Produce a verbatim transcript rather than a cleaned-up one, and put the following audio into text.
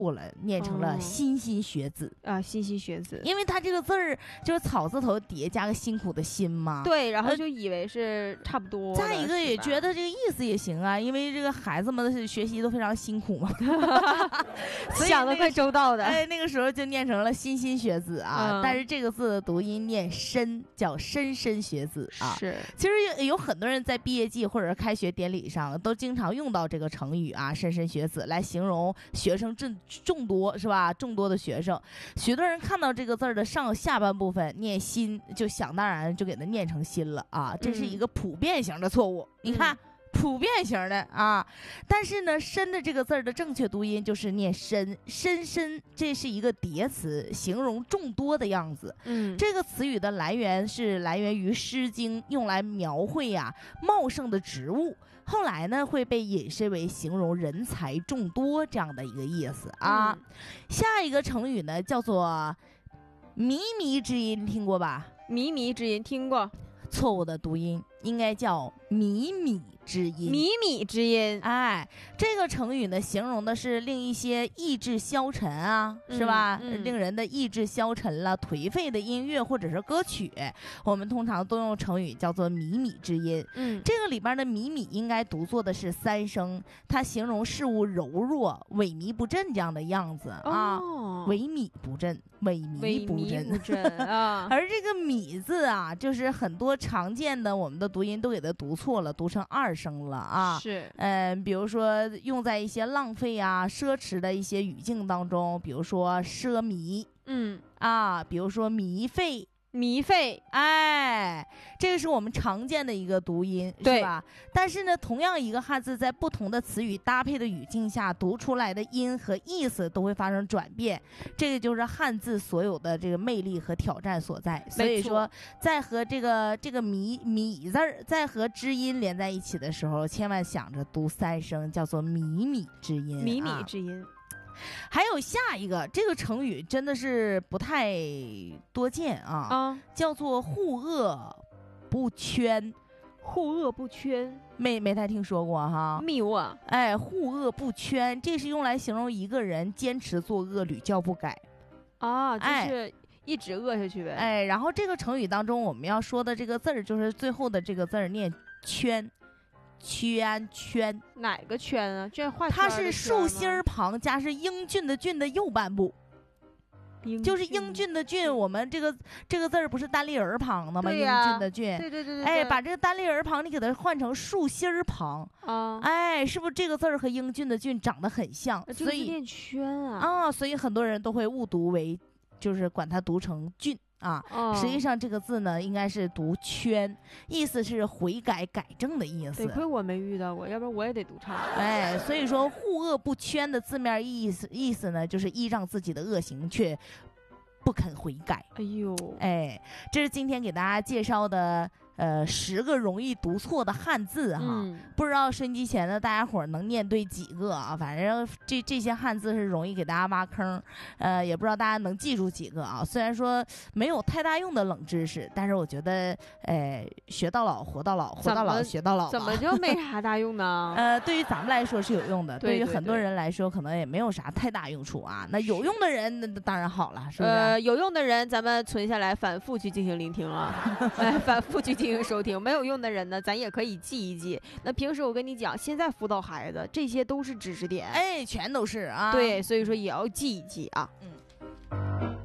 误了，念成了莘莘学子、 哦、啊，莘莘学子， 因为他这个字儿就是草字头底下加个辛苦的辛嘛。 对，然后就以为是差不多、呃。 再一个也觉得这个意思也行啊，因为这个孩子们的学习都非常辛苦嘛， 想得快周到的。 哎，那个时候就念成了莘莘学子啊、嗯，但是这个字的读音念深，叫莘莘学子啊。 是， 其实有有很多人在毕业季或者是开学典礼上都经常用到这个成语啊，莘莘学子来形容学生众众多，是吧？众多的学生，许多人看到这个字的上下半部分念心，就想当然就给它念成心了啊，这是一个普遍型的错误。嗯、你看。普遍型的啊，但是呢，深的这个字的正确读音就是念深，深深，这是一个叠词，形容众多的样子。 嗯， 这个词语的来源是来源于《诗经》，用来描绘呀、啊、茂盛的植物。后来呢，会被引申为形容人才众多这样的一个意思啊。嗯、下一个成语呢，叫做靡靡之音，听过吧？ 靡靡之音听过。 错误的读音应该叫靡靡之音。 靡靡之音， 哎，这个成语呢，形容的是令一些意志消沉啊， 嗯、 是吧、 嗯？ 令人的意志消沉了、颓废的音乐或者是歌曲，我们通常都用成语叫做靡靡之音。 嗯， 这个里边的靡靡应该读作的是三声，它形容事物柔弱、萎靡不振这样的样子啊。 哦， 萎靡不振，萎靡不振， 不振啊。 而这个靡字啊，就是很多常见的我们的读音都给它读错了，读成二声了啊。 是， 嗯、呃，比如说用在一些浪费啊、奢侈的一些语境当中，比如说奢靡， 嗯啊，比如说糜费。 糜费， 哎，这个是我们常见的一个读音，是吧？但是呢，同样一个汉字在不同的词语搭配的语境下，读出来的音和意思都会发生转变。这个就是汉字所有的这个魅力和挑战所在。所以说，在和这个这个靡靡字儿，在和之音连在一起的时候，千万想着读三声，叫做靡靡之音， 靡靡之音。 还有下一个，这个成语真的是不太多见啊， 啊叫做护恶不圈。 护恶不圈， 没没太听说过哈。 密恶， 哎，护恶不圈，这是用来形容一个人坚持作恶，屡教不改啊，就是一直恶下去呗。 哎，然后这个成语当中，我们要说的这个字儿，就是最后的这个字儿念圈。圈圈哪个圈啊？这画圈它是竖心儿旁加是英俊的俊的右半部，就是英俊的俊。我们这个这个字儿不是单立人旁的吗？英俊的俊， 对对对对。 哎，把这个单立人旁你给它换成竖心儿旁啊， 哎，是不是这个字儿和英俊的俊长得很像？所以念圈啊啊，所以很多人都会误读为，就是管它读成俊。啊、哦，实际上这个字呢，应该是读圈，意思是悔改、改正的意思。 得亏我没遇到过，要不然我也得读差。 哎，所以说护恶不圈的字面意思意思呢，就是依仗自己的恶行却不肯悔改。 哎呦， 哎，这是今天给大家介绍的。呃，十个容易读错的汉字哈， 嗯、 不知道收音机前的大家伙能念对几个啊？反正这这些汉字是容易给大家挖坑，呃，也不知道大家能记住几个啊。虽然说没有太大用的冷知识，但是我觉得，呃，学到老活到老，活到老学到老。 怎么就没啥大用呢？ 呃，对于咱们来说是有用的， 对, 对, 对于很多人来说可能也没有啥太大用处啊。那有用的人那当然好了，是不是？ 呃，有用的人咱们存下来反复去进行聆听了，哎，反复去进行收听。没有用的人呢，咱也可以记一记。那平时我跟你讲，现在辅导孩子这些都是知识点， 哎，全都是啊。 对，所以说也要记一记啊。 嗯。